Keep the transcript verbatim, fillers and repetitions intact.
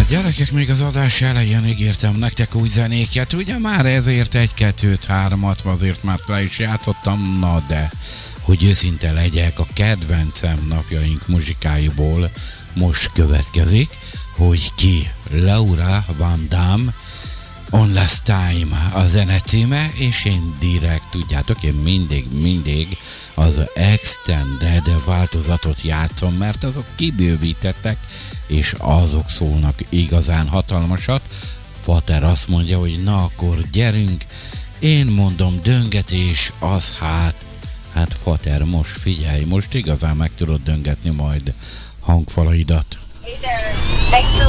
Gyerekek, még az adás elején ígértem nektek új zenéket, ugye már ezért egy, kettőt, háromat azért már le is játszottam, na de, hogy őszinte legyek, a kedvencem napjaink muzsikáiból most következik, hogy ki Laura Van Damme, On Last Time a zene címe, és én direkt, tudjátok, én mindig, mindig az extended változatot játszom, mert azok kibővítettek, és azok szólnak igazán hatalmasat. Fater azt mondja, hogy na akkor gyerünk, én mondom döngetés, az hát, hát Fater, most figyelj, most igazán meg tudod döngetni majd hangfalaidat. Hey there, thanks for